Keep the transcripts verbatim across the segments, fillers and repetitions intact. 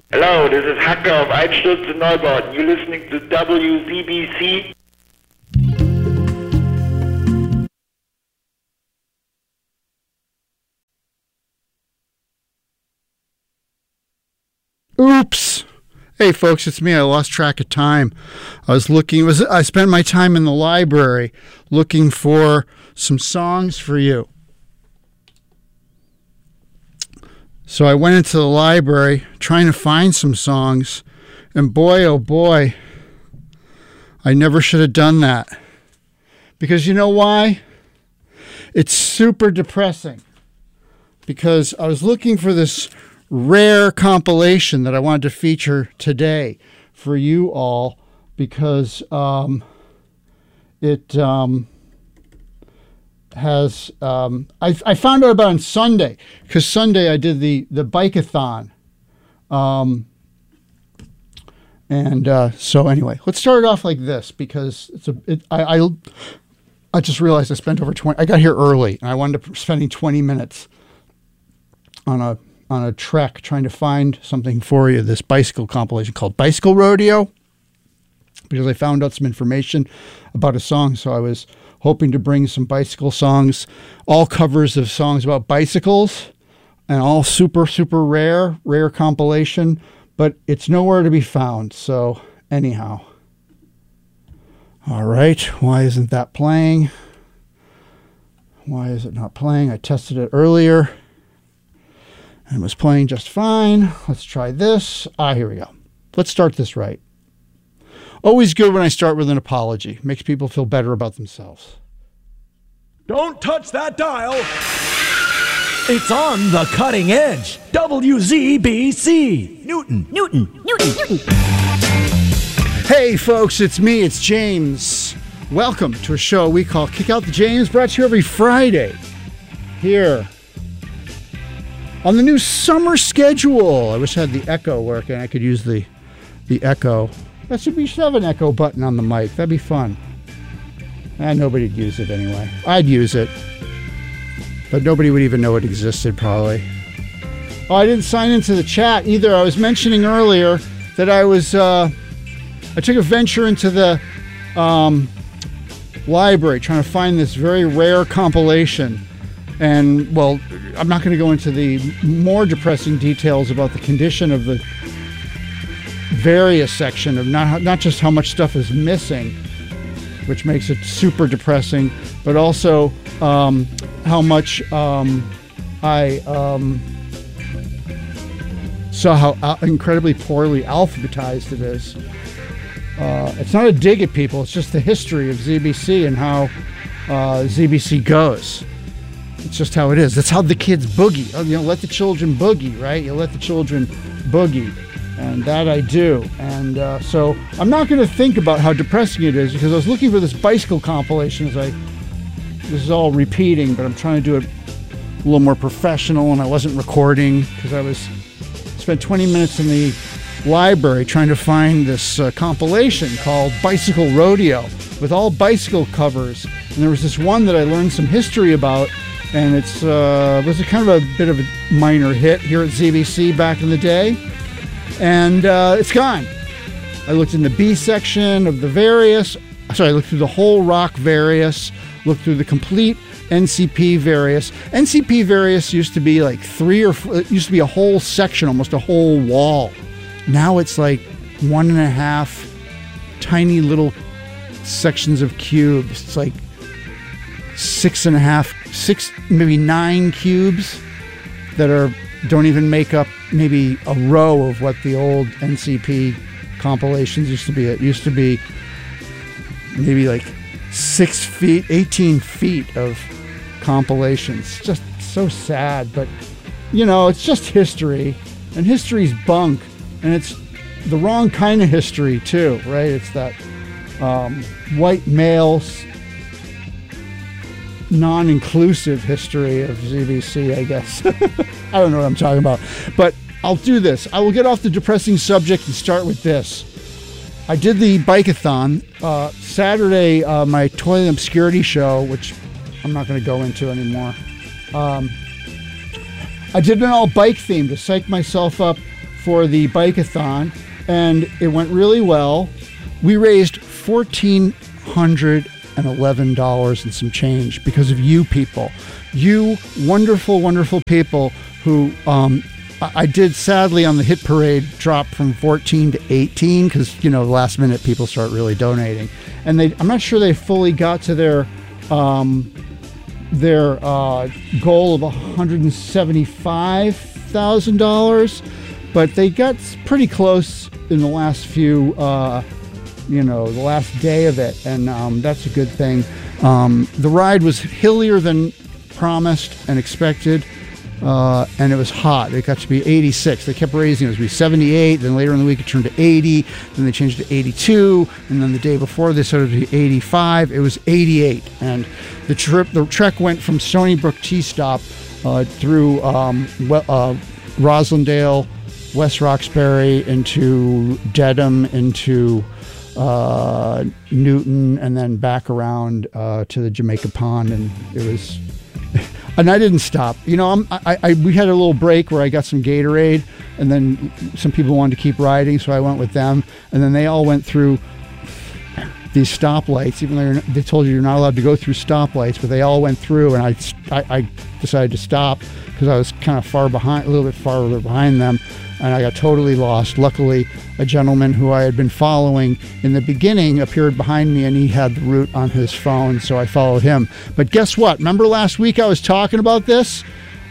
Hello, this is Hacker auf Einsturz in Neubauten. You're listening to W Z B C. Oops. Hey folks, it's me. I lost track of time. I was looking, was I spent my time in the library looking for some songs for you. So I went into the library trying to find some songs, and boy, oh boy, I never should have done that. Because you know why? It's super depressing. Because I was looking for this rare compilation that I wanted to feature today for you all, because um, it um, has um, I, I found out about it on Sunday, because Sunday I did the the bike-a-thon, um, and uh, so anyway, let's start it off like this, because it's a it, I, I I just realized I spent over twenty. I got here early, and I wanted to spending twenty minutes on a on a trek trying to find something for you, this bicycle compilation called Bicycle Rodeo, because I found out some information about a song. So I was hoping to bring some bicycle songs, all covers of songs about bicycles, and all super, super rare, rare compilation, but it's nowhere to be found. So anyhow, all right, why isn't that playing? Why is it not playing? I tested it earlier and was playing just fine. Let's try this. Ah, here we go. Let's start this right. Always good when I start with an apology. Makes people feel better about themselves. Don't touch that dial. It's on the cutting edge. W Z B C. Newton, Newton, Newton, Newton. Hey, folks, it's me. It's James. Welcome to a show we call Kick Out the James, brought to you every Friday here on the new summer schedule. I wish I had the echo working. I could use the the echo. That should be, should have an echo button on the mic. That'd be fun. Eh, nobody'd use it anyway. I'd use it, but nobody would even know it existed probably. Oh, I didn't sign into the chat either. I was mentioning earlier that I was uh, I took a venture into the um, library trying to find this very rare compilation. And, well, I'm not going to go into the more depressing details about the condition of the various section of not not just how much stuff is missing, which makes it super depressing, but also um, how much um, I um, saw how uh, incredibly poorly alphabetized it is. Uh, it's not a dig at people, it's just the history of Z B C and how uh, Z B C goes. It's just how it is. That's how the kids boogie. You know, let the children boogie, right? You let the children boogie. And that I do. And uh, so I'm not going to think about how depressing it is, because I was looking for this bicycle compilation as I, this is all repeating, but I'm trying to do it a little more professional, and I wasn't recording because I was, spent twenty minutes in the library trying to find this uh, compilation called Bicycle Rodeo with all bicycle covers. And there was this one that I learned some history about, and it's uh, was a kind of a bit of a minor hit here at Z B C back in the day. And uh, it's gone. I looked in the B section of the various, sorry, I looked through the whole rock various, looked through the complete N C P various. N C P various used to be like three or four, it used to be a whole section, almost a whole wall. Now it's like one and a half tiny little sections of cubes. It's like six and a half, six, maybe nine cubes that are don't even make up maybe a row of what the old N C P compilations used to be. It used to be maybe like six feet, eighteen feet of compilations. Just so sad, but you know, it's just history, and history's bunk, and it's the wrong kind of history too, right? It's that um, white males, non-inclusive history of Z B C, I guess. I don't know what I'm talking about, but I'll do this. I will get off the depressing subject and start with this. I did the bike-a-thon uh, Saturday, uh, my Toilet Obscurity show, which I'm not going to go into anymore. Um, I did an all bike theme to psych myself up for the bike-a-thon, and it went really well. We raised fourteen hundred eleven dollars and some change because of you people. You wonderful, wonderful people who um, I, I did sadly on the hit parade drop from fourteen to eighteen because, you know, last minute people start really donating. And they, I'm not sure they fully got to their um, their uh, goal of one hundred seventy-five thousand dollars, but they got pretty close in the last few, uh, you know, the last day of it, and um, that's a good thing. Um, the ride was hillier than promised and expected, uh, and it was hot. It got to be eighty-six. They kept raising it. It was going to be seventy-eight, then later in the week it turned to eighty, then they changed it to eighty-two, and then the day before they started to be eighty-five. It was eighty-eight, and the trip, the trek went from Stony Brook T-Stop uh, through um, uh, Roslindale, West Roxbury, into Dedham, into uh, Newton, and then back around uh, to the Jamaica Pond, and it was... And I didn't stop. You know, I'm, I, I we had a little break where I got some Gatorade, and then some people wanted to keep riding, so I went with them. And then they all went through these stoplights, even though you're, they told you you're not allowed to go through stoplights, but they all went through, and I, I, I decided to stop because I was kind of far behind, a little bit farther behind them, and I got totally lost. Luckily, a gentleman who I had been following in the beginning appeared behind me, and he had the route on his phone, so I followed him. But guess what? Remember last week I was talking about this?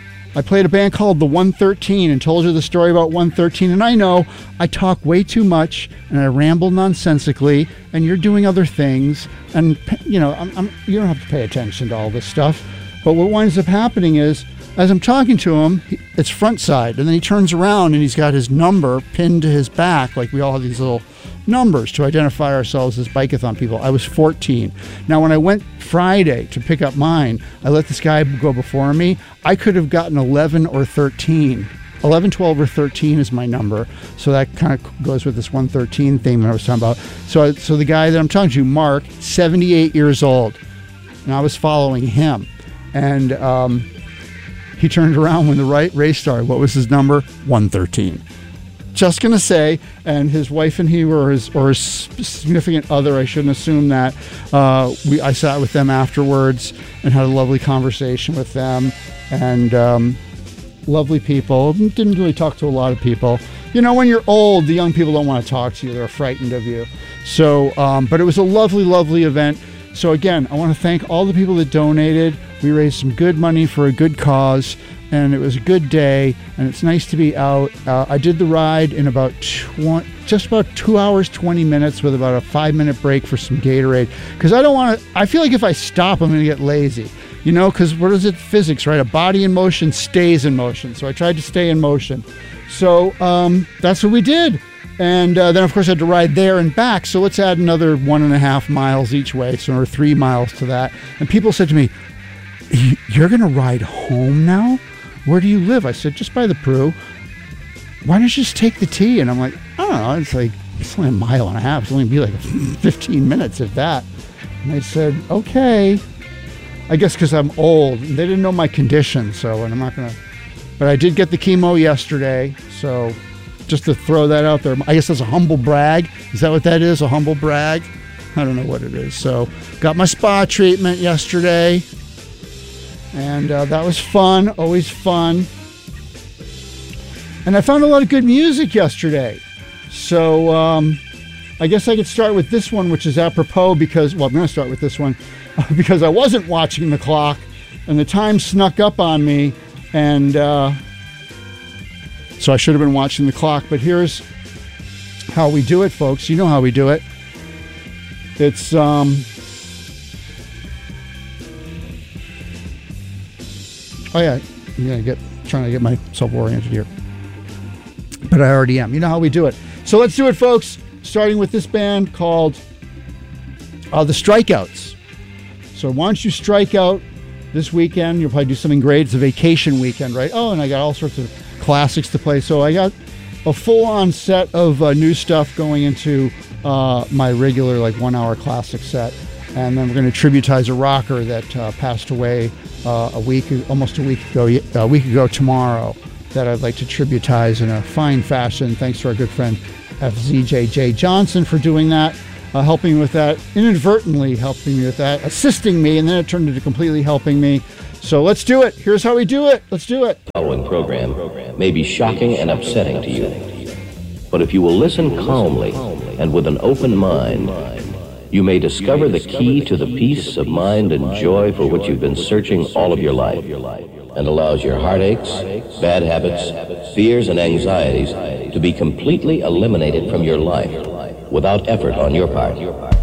I played a band called the one thirteen and told you the story about one thirteen, and I know I talk way too much, and I ramble nonsensically, and you're doing other things, and, you know, I'm, I'm, you don't have to pay attention to all this stuff. But what winds up happening is, as I'm talking to him, he, it's front side, and then he turns around and he's got his number pinned to his back, like we all have these little numbers to identify ourselves as bike-a-thon people. I was fourteen. Now, when I went Friday to pick up mine, I let this guy go before me. I could have gotten eleven or thirteen. eleven, twelve, or thirteen is my number. So that kind of goes with this one thirteen thing that I was talking about. So, I, so the guy that I'm talking to, Mark, seventy-eight years old, and I was following him. And um, he turned around when the right race started. What was his number? one thirteen. Just gonna say, and his wife and he were his, or his significant other, I shouldn't assume that. Uh, we I sat with them afterwards and had a lovely conversation with them, and um, lovely people. Didn't really talk to a lot of people. You know, when you're old, the young people don't want to talk to you. They're frightened of you. So, um, but it was a lovely, lovely event. So again, I want to thank all the people that donated. We raised some good money for a good cause, and it was a good day, and it's nice to be out. Uh, I did the ride in about twenty, just about two hours, twenty minutes with about a five minute break for some Gatorade. Because I don't want to, I feel like if I stop, I'm going to get lazy. You know, because what is it? Physics, right? A body in motion stays in motion. So I tried to stay in motion. So um, that's what we did. And uh, then, of course, I had to ride there and back. So let's add another one and a half miles each way, so or three miles to that. And people said to me, "You're going to ride home now? Where do you live?" I said, "Just by the Prue." "Why don't you just take the T?" And I'm like, I don't know. It's like, it's only a mile and a half. It's only be like fifteen minutes, if that. And they said, okay. I guess because I'm old. They didn't know my condition, so, and I'm not going to. But I did get the chemo yesterday, so just to throw that out there. I guess that's a humble brag. Is that what that is? A humble brag? I don't know what it is. So, got my spa treatment yesterday. And uh, that was fun. Always fun. And I found a lot of good music yesterday. So, um, I guess I could start with this one, which is apropos because, well, I'm going to start with this one because I wasn't watching the clock and the time snuck up on me. And uh, so I should have been watching the clock. But here's how we do it, folks. You know how we do it. It's, um, oh yeah, I'm gonna get trying to get myself oriented here. But I already am. You know how we do it. So let's do it, folks. Starting with this band called uh, The Strikeouts. So why don't you strike out this weekend? You'll probably do something great. It's a vacation weekend, right? Oh, and I got all sorts of classics to play. So I got a full-on set of uh, new stuff going into uh, my regular, like, one-hour classic set. And then we're going to tributize a rocker that uh, passed away uh, a week, almost a week ago, a week ago tomorrow. that I'd like to tributize in a fine fashion. Thanks to our good friend F Z J J Johnson for doing that, uh, helping me with that, inadvertently helping me with that, assisting me, and then it turned into completely helping me. So let's do it. Here's how we do it. Let's do it. The following program may be shocking and upsetting to you, but if you will listen calmly and with an open mind, you may discover the key to the peace of mind and joy for which you've been searching all of your life, and allows your heartaches, bad habits, fears, and anxieties to be completely eliminated from your life without effort on your part.